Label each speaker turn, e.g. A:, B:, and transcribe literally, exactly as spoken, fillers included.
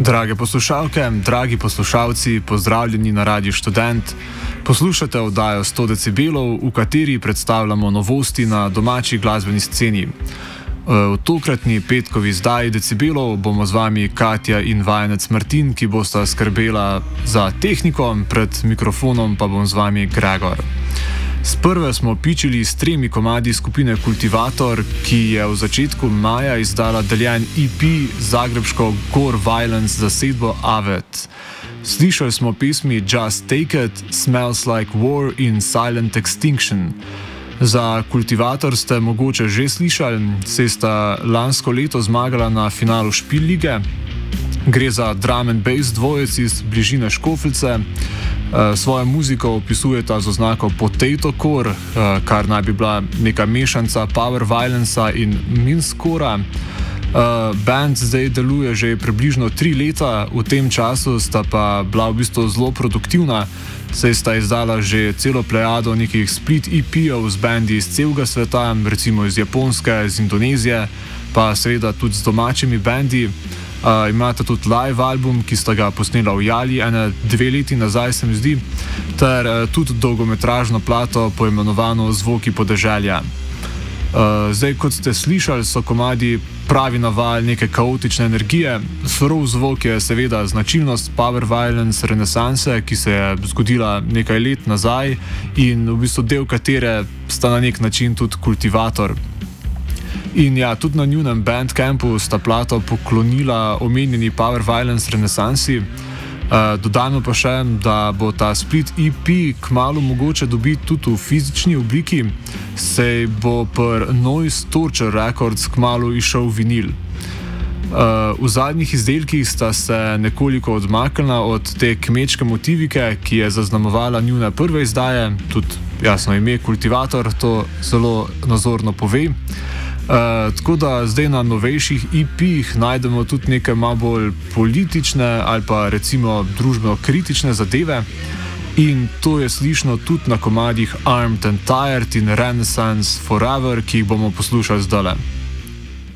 A: Drage poslušalke, dragi poslušalci, pozdravljeni na Radiu Študent. Poslušate oddajo sto decibelov, v kateri predstavljamo novosti na domači glasbeni sceni. V tokratni petkovi izdaji decibelov bomo z vami Katja in vajenec Martin, ki bosta skrbela za tehniko, pred mikrofonom pa bom z vami Gregor. Sprve smo pičili s tremi komadi skupine Kultivator, ki je v začetku maja izdala deljen E P zagrebško Gore Violence zasedbo Avet. Slišali smo pesmi Just Take It, Smells Like War in Silent Extinction. Za Kultivator ste mogoče že slišali, saj sta lansko leto zmagala na finalu Špil lige. Gre za drum and bass dvojec iz bližine Škofljice. Svojo muziko opisujeta z oznako Potato Core, kar naj bi bila neka mešanca Power Violence in Minskora. Band zdaj deluje že približno tri leta, v tem času sta pa bila v bistvu zelo produktivna, saj sta izdala že celo plejado nekih split E P-ov z bandi iz celega sveta, recimo iz Japonske, iz Indonezije, pa seveda tudi z domačimi bandi. Uh, imate tudi live album, ki sta ga posnela v Jali ene dve leti nazaj, se mi zdi, ter uh, tudi dolgometražno plato poimenovano Zvoki podeželja. Uh, zdaj, kot ste slišali, so komadi pravi naval neke kaotične energije. Surov zvok je seveda značilnost Power Violence renesanse, ki se je zgodila nekaj let nazaj in v bistvu del katere sta na nek način tudi Kultivator. In ja, tudi na njunem Bandcampu sta plato poklonila omenjeni Power Violence renesansi. Uh, dodajmo pa še, da bo ta split E P kmalu mogoče dobiti tudi v fizični obliki, saj bo per Noise Torture Records kmalu išel vinil. Uh, v zadnjih izdelkih sta se nekoliko odmaknila od te kmečke motivike, ki je zaznamovala njune prve izdaje, tudi jasno ime Kultivator to zelo nazorno pove. Uh, tako da zdaj na novejših E P-jih najdemo tudi neke malo bolj politične ali pa recimo družbeno kritične zadeve in to je slišno tudi na komadih Armed and Tired in Renaissance Forever, ki jih bomo poslušali zdajle.